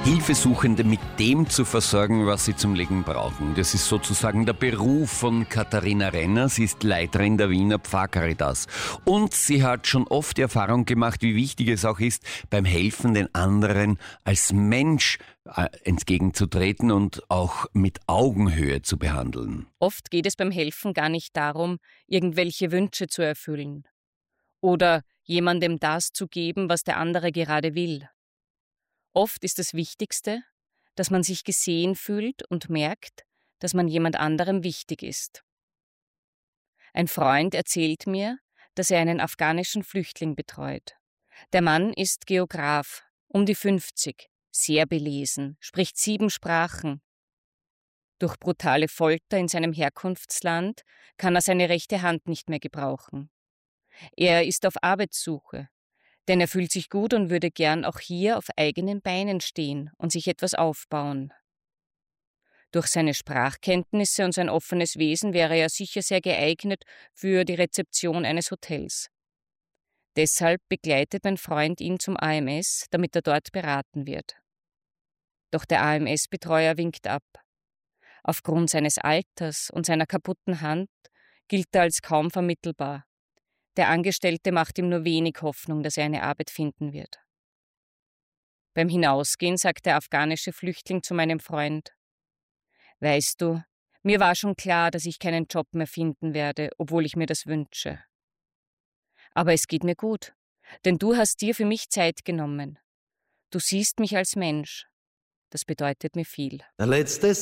Hilfesuchende mit dem zu versorgen, was sie zum Leben brauchen. Das ist sozusagen der Beruf von Katharina Renner. Sie ist Leiterin der Wiener Pfarrcaritas. Und sie hat schon oft die Erfahrung gemacht, wie wichtig es auch ist, beim Helfen den anderen als Mensch entgegenzutreten und auch mit Augenhöhe zu behandeln. Oft geht es beim Helfen gar nicht darum, irgendwelche Wünsche zu erfüllen oder jemandem das zu geben, was der andere gerade will. Oft ist das Wichtigste, dass man sich gesehen fühlt und merkt, dass man jemand anderem wichtig ist. Ein Freund erzählt mir, dass er einen afghanischen Flüchtling betreut. Der Mann ist Geograf, um die 50, sehr belesen, spricht 7 Sprachen. Durch brutale Folter in seinem Herkunftsland kann er seine rechte Hand nicht mehr gebrauchen. Er ist auf Arbeitssuche, denn er fühlt sich gut und würde gern auch hier auf eigenen Beinen stehen und sich etwas aufbauen. Durch seine Sprachkenntnisse und sein offenes Wesen wäre er sicher sehr geeignet für die Rezeption eines Hotels. Deshalb begleitet mein Freund ihn zum AMS, damit er dort beraten wird. Doch der AMS-Betreuer winkt ab. Aufgrund seines Alters und seiner kaputten Hand gilt er als kaum vermittelbar. Der Angestellte macht ihm nur wenig Hoffnung, dass er eine Arbeit finden wird. Beim Hinausgehen sagt der afghanische Flüchtling zu meinem Freund: »Weißt du, mir war schon klar, dass ich keinen Job mehr finden werde, obwohl ich mir das wünsche. Aber es geht mir gut, denn du hast dir für mich Zeit genommen. Du siehst mich als Mensch. Das bedeutet mir viel.« Der letzte